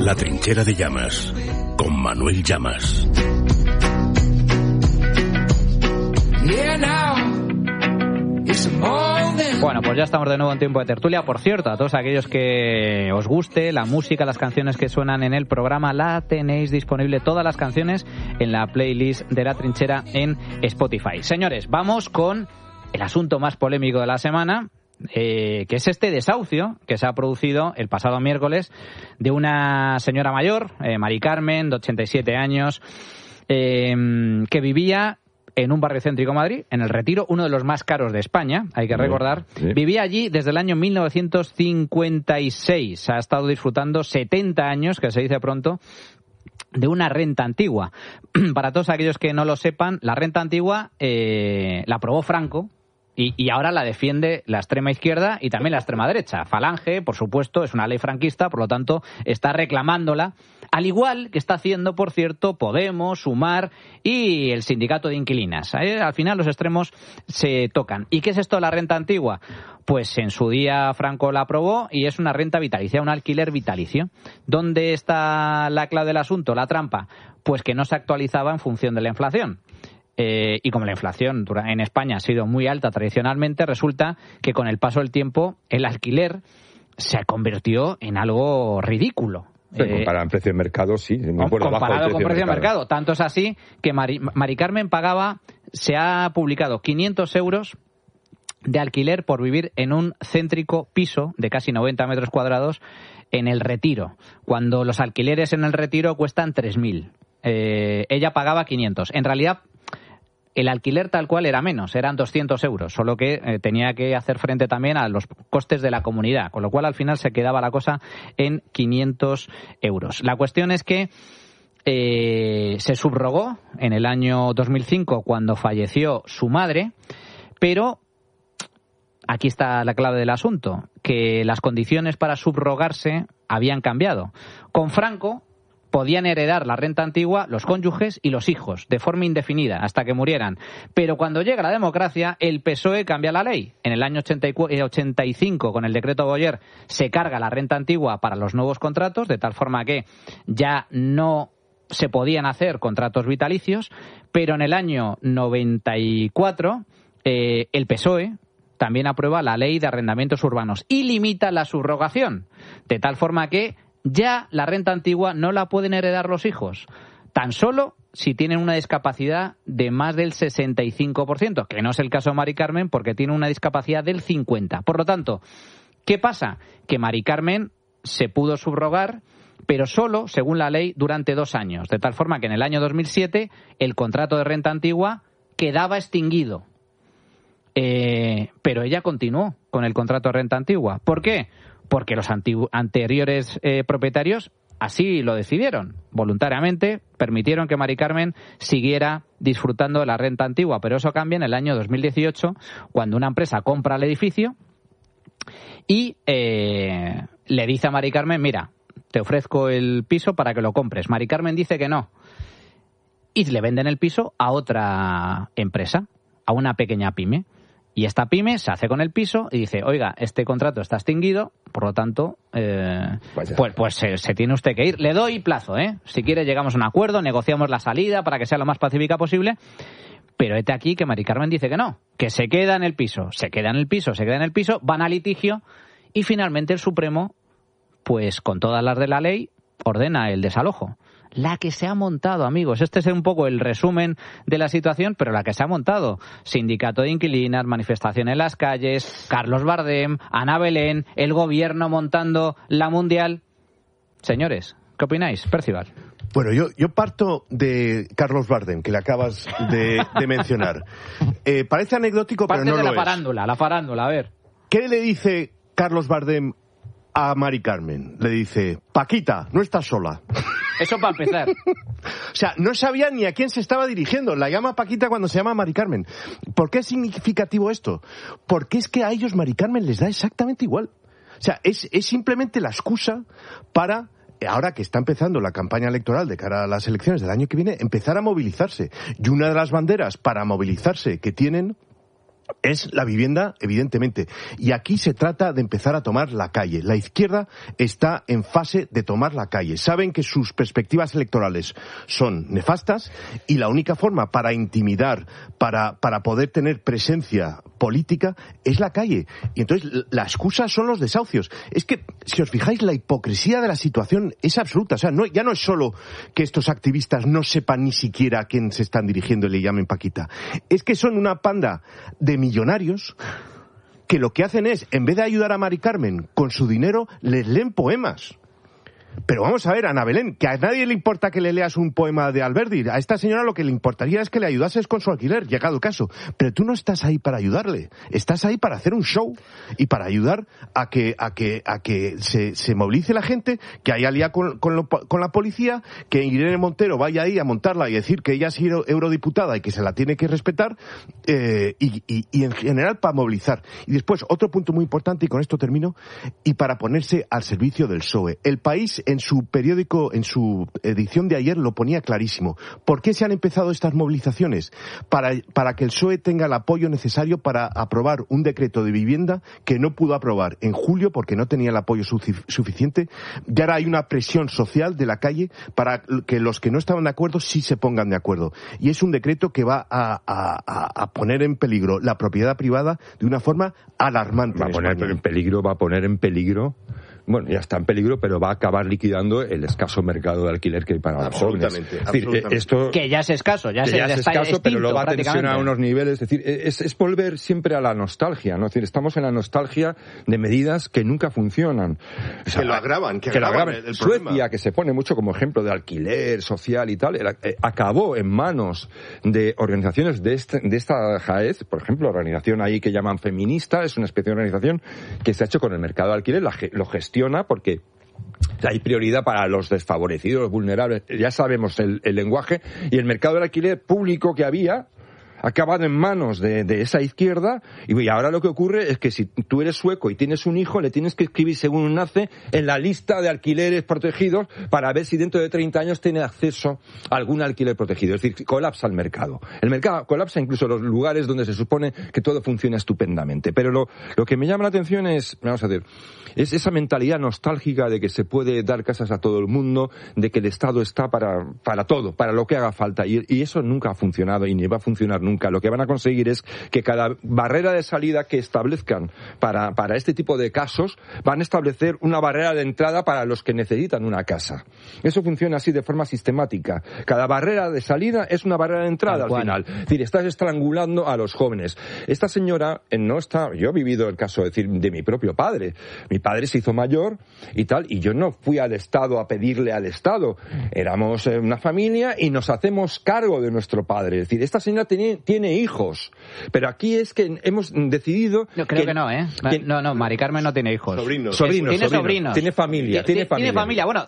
La trinchera de Llamas, con Manuel Llamas. Bueno, pues ya estamos de nuevo en tiempo de tertulia. Por cierto, a todos aquellos que os guste la música, las canciones que suenan en el programa, la tenéis disponible todas las canciones en la playlist de La Trinchera en Spotify. Señores, vamos con el asunto más polémico de la semana, que es este desahucio que se ha producido el pasado miércoles de una señora mayor, Mari Carmen, de 87 años, que vivía en un barrio céntrico de Madrid, en El Retiro, uno de los más caros de España, hay que recordar. Sí. Vivía allí desde el año 1956. Ha estado disfrutando 70 años, que se dice pronto, de una renta antigua. Para todos aquellos que no lo sepan, la renta antigua la aprobó Franco, y ahora la defiende la extrema izquierda y también la extrema derecha. Falange, por supuesto, es una ley franquista, por lo tanto, está reclamándola, al igual que está haciendo, por cierto, Podemos, Sumar y el sindicato de inquilinas. Al final los extremos se tocan. ¿Y qué es esto de la renta antigua? Pues en su día Franco la aprobó y es una renta vitalicia, un alquiler vitalicio. ¿Dónde está la clave del asunto, la trampa? Pues que no se actualizaba en función de la inflación. Y como la inflación en España ha sido muy alta tradicionalmente, resulta que con el paso del tiempo el alquiler se convirtió en algo ridículo. Comparado en precio de mercado, sí. Muy por comparado con precio de mercado. Tanto es así que Mari Carmen pagaba, se ha publicado 500 euros de alquiler por vivir en un céntrico piso de casi 90 metros cuadrados en El Retiro, cuando los alquileres en El Retiro cuestan 3.000. Ella pagaba 500. En realidad, el alquiler tal cual era menos, eran 200 euros, solo que tenía que hacer frente también a los costes de la comunidad, con lo cual al final se quedaba la cosa en 500 euros. La cuestión es que se subrogó en el año 2005 cuando falleció su madre, pero aquí está la clave del asunto, que las condiciones para subrogarse habían cambiado. Con Franco podían heredar la renta antigua los cónyuges y los hijos, de forma indefinida, hasta que murieran. Pero cuando llega la democracia, el PSOE cambia la ley. En el año 85, con el decreto Boyer, se carga la renta antigua para los nuevos contratos, de tal forma que ya no se podían hacer contratos vitalicios, pero en el año 94, el PSOE también aprueba la ley de arrendamientos urbanos y limita la subrogación, de tal forma que ya la renta antigua no la pueden heredar los hijos, tan solo si tienen una discapacidad de más del 65%, que no es el caso de Mari Carmen porque tiene una discapacidad del 50%. Por lo tanto, ¿qué pasa? Que Mari Carmen se pudo subrogar, pero solo, según la ley, durante 2 años, de tal forma que en el año 2007 el contrato de renta antigua quedaba extinguido. Pero ella continuó con el contrato de renta antigua. ¿Por qué? Porque los anteriores propietarios así lo decidieron. Voluntariamente permitieron que Mari Carmen siguiera disfrutando de la renta antigua, pero eso cambia en el año 2018, cuando una empresa compra el edificio y le dice a Mari Carmen, mira, te ofrezco el piso para que lo compres. Mari Carmen dice que no. Y le venden el piso a otra empresa, a una pequeña pyme. Y esta pyme se hace con el piso y dice, oiga, este contrato está extinguido, por lo tanto, pues se tiene usted que ir. Le doy plazo, si quiere llegamos a un acuerdo, negociamos la salida para que sea lo más pacífica posible. Pero hete aquí que Mari Carmen dice que no, que se queda en el piso, van a litigio y finalmente el Supremo, pues con todas las de la ley, ordena el desalojo. La que se ha montado, amigos. Este es un poco el resumen de la situación, pero la que se ha montado. Sindicato de inquilinas, manifestación en las calles, Carlos Bardem, Ana Belén, el gobierno montando la mundial. Señores, ¿qué opináis? Percival. Bueno, yo parto de Carlos Bardem, que le acabas de mencionar. Parece anecdótico, pero no lo es. La farándula, a ver. ¿Qué le dice Carlos Bardem a Mari Carmen? Le dice, Paquita, no estás sola. Eso para empezar. O sea, no sabía ni a quién se estaba dirigiendo. La llama Paquita cuando se llama Mari Carmen. ¿Por qué es significativo esto? Porque es que a ellos Mari Carmen les da exactamente igual. O sea, es simplemente la excusa para, ahora que está empezando la campaña electoral de cara a las elecciones del año que viene, empezar a movilizarse. Y una de las banderas para movilizarse que tienen es la vivienda, evidentemente. Y aquí se trata de empezar a tomar la calle. La izquierda está en fase de tomar la calle. Saben que sus perspectivas electorales son nefastas y la única forma para intimidar, para poder tener presencia política, es la calle. Y entonces la excusa son los desahucios. Es que, si os fijáis, la hipocresía de la situación es absoluta. O sea, ya no es solo que estos activistas no sepan ni siquiera a quién se están dirigiendo y le llamen Paquita. Es que son una panda de millonarios que lo que hacen es, en vez de ayudar a Mari Carmen con su dinero, les leen poemas. Pero vamos a ver, Ana Belén, que a nadie le importa que le leas un poema de Alberdi. A esta señora lo que le importaría es que le ayudases con su alquiler, llegado el caso. Pero tú no estás ahí para ayudarle. Estás ahí para hacer un show y para ayudar a que se movilice la gente, que haya liado con la policía, que Irene Montero vaya ahí a montarla y decir que ella es eurodiputada y que se la tiene que respetar, y en general para movilizar. Y después, otro punto muy importante, y con esto termino, y para ponerse al servicio del PSOE. El País, en su periódico, en su edición de ayer, lo ponía clarísimo. ¿Por qué se han empezado estas movilizaciones? Para que el PSOE tenga el apoyo necesario para aprobar un decreto de vivienda que no pudo aprobar en julio porque no tenía el apoyo suficiente. Y ahora hay una presión social de la calle para que los que no estaban de acuerdo sí se pongan de acuerdo. Y es un decreto que va a poner en peligro la propiedad privada de una forma alarmante. Va a poner en peligro. Bueno, ya está en peligro, pero va a acabar liquidando el escaso mercado de alquiler que hay para los jóvenes. Absolutamente. Esto, que ya es escaso, ya es escaso, extinto, pero lo va a tensionar a unos niveles. Es decir, es volver siempre a la nostalgia, ¿no? Es decir, estamos en la nostalgia de medidas que nunca funcionan. O sea, que lo agravan, el Suecia, problema. que se pone mucho como ejemplo de alquiler social y tal, acabó en manos de organizaciones de esta Jaez, por ejemplo, organización ahí que llaman feminista, es una especie de organización que se ha hecho con el mercado de alquiler, lo gestiona porque hay prioridad para los desfavorecidos, los vulnerables. Ya sabemos el lenguaje, y el mercado del alquiler público que había ha acabado en manos de esa izquierda, y ahora lo que ocurre es que si tú eres sueco y tienes un hijo, le tienes que escribir según nace en la lista de alquileres protegidos para ver si dentro de 30 años tiene acceso a algún alquiler protegido. Es decir, colapsa el mercado. El mercado colapsa incluso los lugares donde se supone que todo funciona estupendamente. Pero lo que me llama la atención es esa mentalidad nostálgica de que se puede dar casas a todo el mundo, de que el Estado está para todo, para lo que haga falta. Y eso nunca ha funcionado y ni va a funcionar nunca. Lo que van a conseguir es que cada barrera de salida que establezcan para este tipo de casos, van a establecer una barrera de entrada para los que necesitan una casa. Eso funciona así de forma sistemática. Cada barrera de salida es una barrera de entrada al final. Es decir, estás estrangulando a los jóvenes. Esta señora no está... Yo he vivido el caso de mi propio padre. Mi padre se hizo mayor y tal, y yo no fui al Estado a pedirle al Estado. Éramos una familia y nos hacemos cargo de nuestro padre. Es decir, esta señora tiene hijos, pero aquí es que hemos decidido... Yo creo que no, ¿eh? No, Mari Carmen no tiene hijos. Sobrinos. Tiene sobrinos. Tiene familia. Tiene familia. Bueno,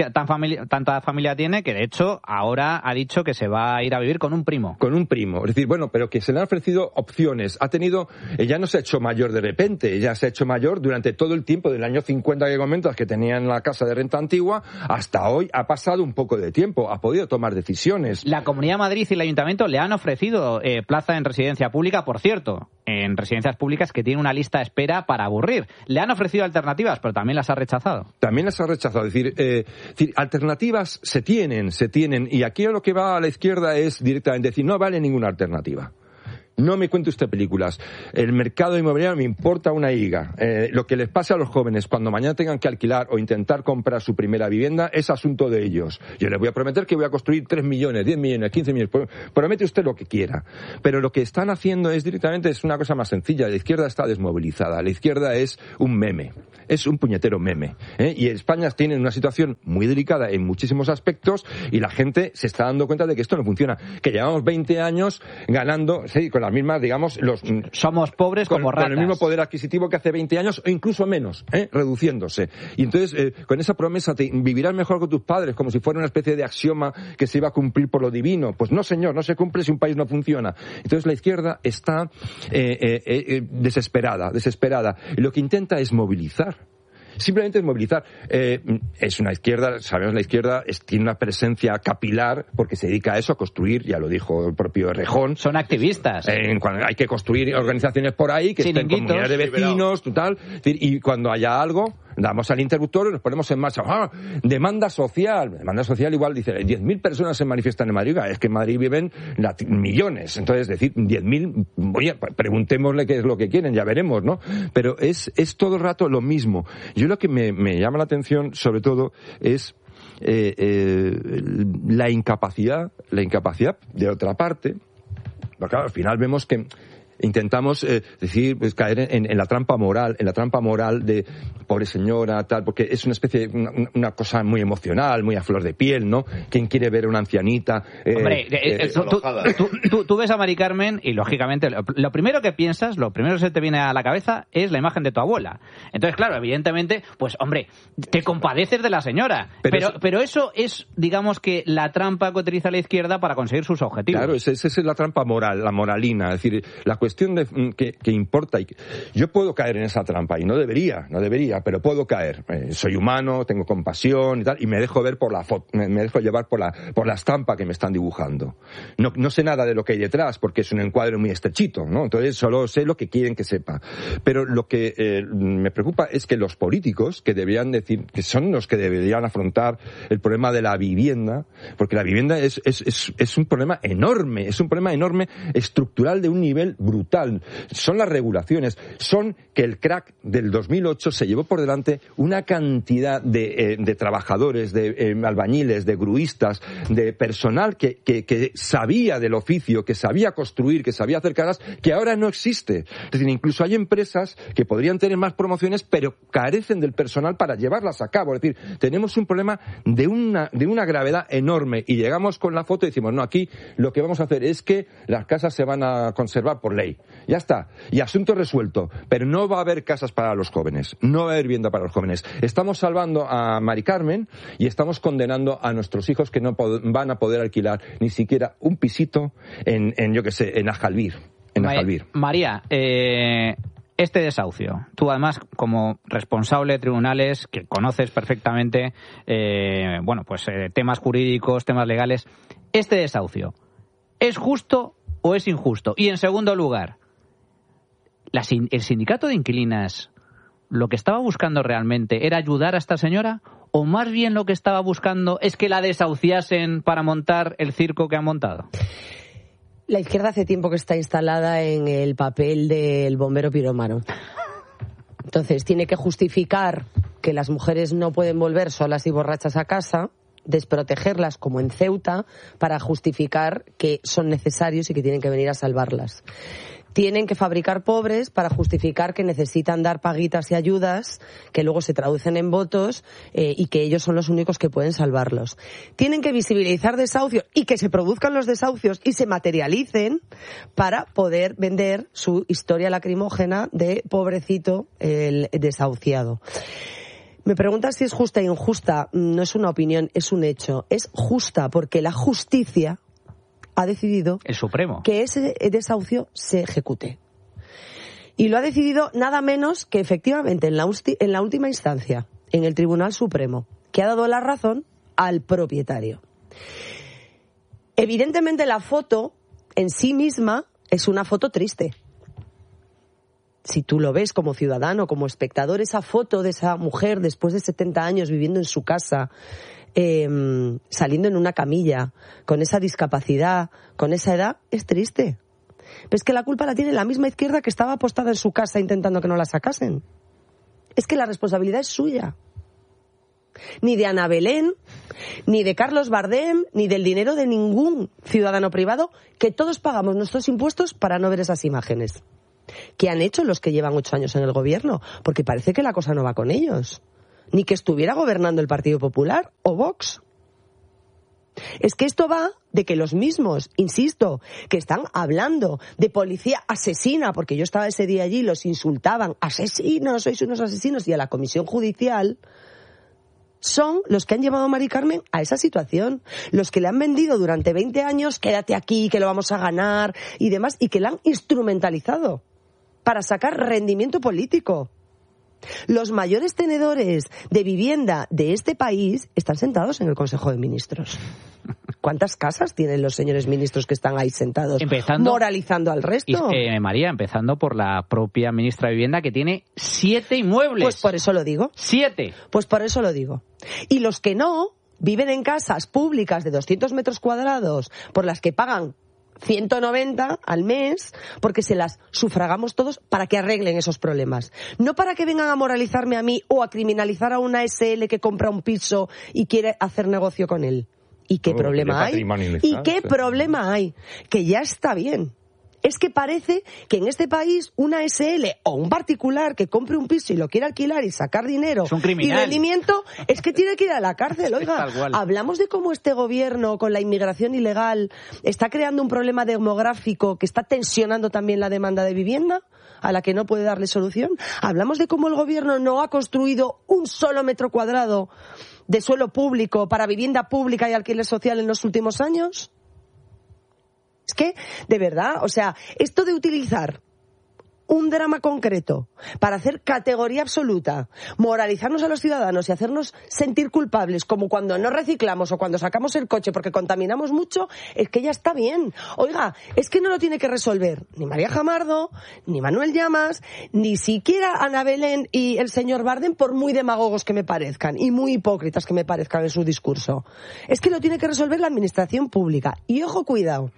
tanta familia tiene que, de hecho, ahora ha dicho que se va a ir a vivir con un primo. Con un primo. Es decir, bueno, pero que se le han ofrecido opciones. Ella no se ha hecho mayor de repente, ella se ha hecho mayor durante todo el tiempo del año 50 que comentas que tenía en la casa de renta antigua, hasta hoy ha pasado un poco de tiempo, ha podido tomar decisiones. La Comunidad de Madrid y el Ayuntamiento le han ofrecido plaza en residencia pública, por cierto, en residencias públicas que tienen una lista de espera para aburrir. Le han ofrecido alternativas, pero también las ha rechazado. Es decir, alternativas se tienen, y aquí lo que va a la izquierda es directamente decir, no vale ninguna alternativa. No me cuente usted películas. El mercado inmobiliario me importa una higa. Lo que les pase a los jóvenes cuando mañana tengan que alquilar o intentar comprar su primera vivienda es asunto de ellos. Yo les voy a prometer que voy a construir 3 millones, 10 millones, 15 millones. Promete usted lo que quiera. Pero lo que están haciendo es una cosa más sencilla. La izquierda está desmovilizada. La izquierda es un meme. Es un puñetero meme. Y España tiene una situación muy delicada en muchísimos aspectos y la gente se está dando cuenta de que esto no funciona. Que llevamos 20 años ganando, sí, con las mismas, digamos, somos pobres como ratas. Con el mismo poder adquisitivo que hace 20 años o incluso menos, reduciéndose. Y entonces, con esa promesa, vivirás mejor con tus padres, como si fuera una especie de axioma que se iba a cumplir por lo divino. Pues no, señor, no se cumple si un país no funciona. Entonces la izquierda está desesperada. Y lo que intenta es movilizar. simplemente es movilizar. Es una izquierda, sabemos la izquierda, tiene una presencia capilar porque se dedica a eso, a construir, ya lo dijo el propio Errejón. Son activistas. Cuando hay que construir organizaciones por ahí que estén en comunidades de vecinos, total, y cuando haya algo, damos al interruptor y nos ponemos en marcha. Demanda social. Demanda social igual dice, 10.000 personas se manifiestan en Madrid. Es que en Madrid viven millones. Entonces, decir 10.000, oye, preguntémosle qué es lo que quieren, ya veremos, ¿no? Pero es todo el rato lo mismo. Yo lo que me llama la atención, sobre todo, es la incapacidad de otra parte. Porque claro, al final vemos que intentamos caer en la trampa moral de pobre señora, tal, porque es una especie de una cosa muy emocional, muy a flor de piel, ¿no? ¿Quién quiere ver a una ancianita? Hombre, tú ves a Mari Carmen y lógicamente lo primero que piensas, lo primero que se te viene a la cabeza es la imagen de tu abuela. Entonces, claro, evidentemente, pues hombre, te compadeces de la señora. Pero eso es, digamos que la trampa que utiliza la izquierda para conseguir sus objetivos. Claro, esa es la trampa moral, la moralina, es decir, la cuestión de que importa. Yo puedo caer en esa trampa y no debería, pero puedo caer. Soy humano, tengo compasión y tal, y me dejo ver por la foto, me dejo llevar por la estampa que me están dibujando. No sé nada de lo que hay detrás porque es un encuadre muy estrechito, ¿no? Entonces solo sé lo que quieren que sepa. Pero lo que me preocupa es que los políticos, que deberían decir, que son los que deberían afrontar el problema de la vivienda, porque la vivienda es un problema enorme, estructural de un nivel brutal. Son las regulaciones, son que el crack del 2008 se llevó por delante una cantidad de trabajadores, de albañiles, de gruistas, de personal que sabía del oficio, que sabía construir, que sabía hacer casas, que ahora no existe. Es decir, incluso hay empresas que podrían tener más promociones, pero carecen del personal para llevarlas a cabo. Es decir, tenemos un problema de una gravedad enorme y llegamos con la foto y decimos, no, aquí lo que vamos a hacer es que las casas se van a conservar por ley. Ya está. Y asunto resuelto. Pero no va a haber casas para los jóvenes. No va a haber vivienda para los jóvenes. Estamos salvando a Mari Carmen y estamos condenando a nuestros hijos que no van a poder alquilar ni siquiera un pisito en Ajalbir. María, este desahucio, tú además como responsable de tribunales que conoces perfectamente, temas jurídicos, temas legales, este desahucio, ¿es justo o es injusto? Y en segundo lugar, ¿el sindicato de inquilinas lo que estaba buscando realmente era ayudar a esta señora o más bien lo que estaba buscando es que la desahuciasen para montar el circo que han montado? La izquierda hace tiempo que está instalada en el papel del bombero pirómano. Entonces tiene que justificar que las mujeres no pueden volver solas y borrachas a casa, desprotegerlas como en Ceuta, para justificar que son necesarios y que tienen que venir a salvarlas. Tienen que fabricar pobres para justificar que necesitan dar paguitas y ayudas que luego se traducen en votos y que ellos son los únicos que pueden salvarlos. Tienen que visibilizar desahucios y que se produzcan los desahucios y se materialicen para poder vender su historia lacrimógena de pobrecito el desahuciado. Me preguntas si es justa e injusta. No es una opinión, es un hecho. Es justa porque la justicia ha decidido el Supremo que ese desahucio se ejecute. Y lo ha decidido nada menos que efectivamente en la última instancia, en el Tribunal Supremo, que ha dado la razón al propietario. Evidentemente la foto en sí misma es una foto triste. Si tú lo ves como ciudadano, como espectador, esa foto de esa mujer después de 70 años viviendo en su casa, saliendo en una camilla, con esa discapacidad, con esa edad, es triste. Pero es que la culpa la tiene la misma izquierda que estaba apostada en su casa intentando que no la sacasen. Es que la responsabilidad es suya. Ni de Ana Belén, ni de Carlos Bardem, ni del dinero de ningún ciudadano privado, que todos pagamos nuestros impuestos para no ver esas imágenes. ¿Qué han hecho los que llevan 8 años en el gobierno? Porque parece que la cosa no va con ellos. Ni que estuviera gobernando el Partido Popular o Vox. Es que esto va de que los mismos, insisto, que están hablando de policía asesina, porque yo estaba ese día allí, los insultaban, asesinos, sois unos asesinos, y a la comisión judicial, son los que han llevado a Mari Carmen a esa situación, los que le han vendido durante 20 años, quédate aquí, que lo vamos a ganar, y demás, y que la han instrumentalizado para sacar rendimiento político. Los mayores tenedores de vivienda de este país están sentados en el Consejo de Ministros. ¿Cuántas casas tienen los señores ministros que están ahí sentados moralizando al resto? María, empezando por la propia ministra de Vivienda, que tiene 7 inmuebles. Pues por eso lo digo. 7. Pues por eso lo digo. Y los que no viven en casas públicas de 200 metros cuadrados por las que pagan 190 al mes, porque se las sufragamos todos para que arreglen esos problemas. No para que vengan a moralizarme a mí o a criminalizar a una SL que compra un piso y quiere hacer negocio con él. ¿Y qué problema hay? ¿Y qué problema hay? Que ya está bien. Es que parece que en este país una SL o un particular que compre un piso y lo quiere alquilar y sacar dinero y rendimiento, es que tiene que ir a la cárcel. Oiga, hablamos de cómo este gobierno con la inmigración ilegal está creando un problema demográfico que está tensionando también la demanda de vivienda, a la que no puede darle solución. Hablamos de cómo el gobierno no ha construido un solo metro cuadrado de suelo público para vivienda pública y alquiler social en los últimos años. Es que, de verdad, o sea, esto de utilizar un drama concreto para hacer categoría absoluta, moralizarnos a los ciudadanos y hacernos sentir culpables, como cuando no reciclamos o cuando sacamos el coche porque contaminamos mucho, es que ya está bien. Oiga, es que no lo tiene que resolver ni María Jamardo, ni Manuel Llamas, ni siquiera Ana Belén y el señor Bardem, por muy demagogos que me parezcan y muy hipócritas que me parezcan en su discurso. Es que lo tiene que resolver la administración pública. Y ojo, cuidado.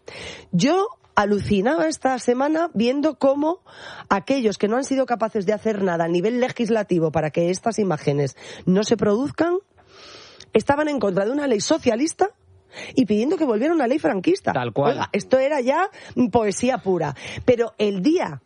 Yo alucinaba esta semana viendo cómo aquellos que no han sido capaces de hacer nada a nivel legislativo para que estas imágenes no se produzcan, estaban en contra de una ley socialista y pidiendo que volviera una ley franquista. Tal cual. Oiga, esto era ya poesía pura. Pero el día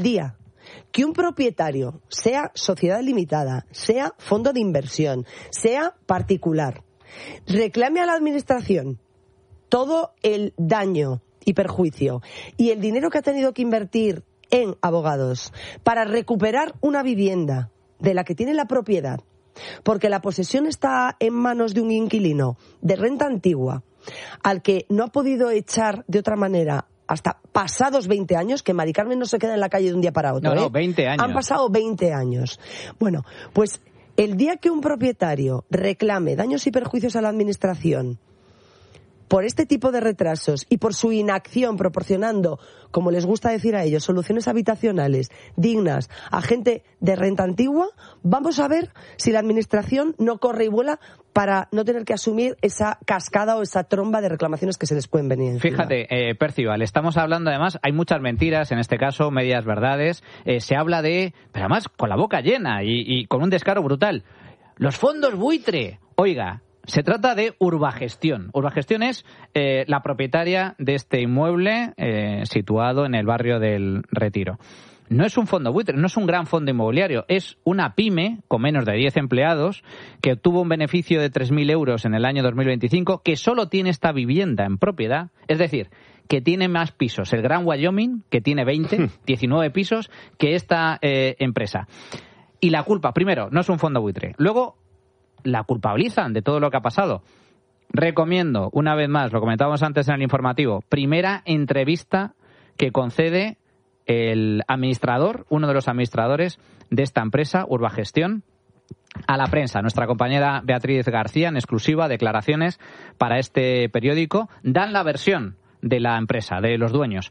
que un propietario, sea sociedad limitada, sea fondo de inversión, sea particular, reclame a la administración todo el daño y perjuicio y el dinero que ha tenido que invertir en abogados para recuperar una vivienda de la que tiene la propiedad, porque la posesión está en manos de un inquilino de renta antigua, al que no ha podido echar de otra manera hasta pasados 20 años, que Mari Carmen no se queda en la calle de un día para otro. No, 20 años. Han pasado 20 años. Bueno, pues el día que un propietario reclame daños y perjuicios a la administración por este tipo de retrasos y por su inacción proporcionando, como les gusta decir a ellos, soluciones habitacionales dignas a gente de renta antigua, vamos a ver si la administración no corre y vuela para no tener que asumir esa cascada o esa tromba de reclamaciones que se les pueden venir encima. Fíjate, Percival, estamos hablando además, hay muchas mentiras, en este caso medias verdades, se habla de, pero además con la boca llena y con un descaro brutal, los fondos buitre. Oiga, se trata de Urbagestión. Urbagestión es la propietaria de este inmueble situado en el barrio del Retiro. No es un fondo buitre, no es un gran fondo inmobiliario, es una pyme con menos de 10 empleados que obtuvo un beneficio de 3.000 euros en el año 2025, que solo tiene esta vivienda en propiedad, es decir, que tiene más pisos el Gran Wyoming, que tiene 19 pisos, que esta empresa. Y la culpa, primero, no es un fondo buitre. Luego, la culpabilizan de todo lo que ha pasado. Recomiendo, una vez más, lo comentábamos antes en el informativo, primera entrevista que concede el administrador, uno de los administradores de esta empresa, Urbagestión, a la prensa. Nuestra compañera Beatriz García, en exclusiva, declaraciones para este periódico, dan la versión de la empresa, de los dueños.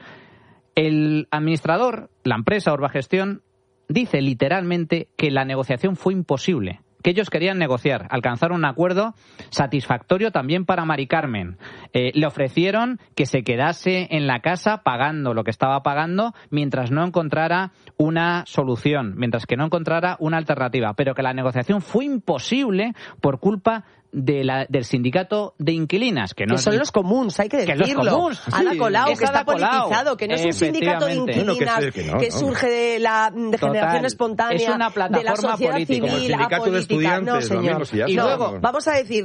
El administrador, la empresa Urbagestión, dice literalmente que la negociación fue imposible, que ellos querían negociar, alcanzar un acuerdo satisfactorio también para Mari Carmen. Le ofrecieron que se quedase en la casa pagando lo que estaba pagando mientras no encontrara una solución, mientras que no encontrara una alternativa, pero que la negociación fue imposible por culpa del sindicato de inquilinas, que son los comuns, hay que decirlo. Ana Colau, que está politizado, que no es un sindicato de inquilinas que surge de la generación espontánea, es una plataforma de la sociedad política. civil apolítica. No, señor. Y luego, vamos a decir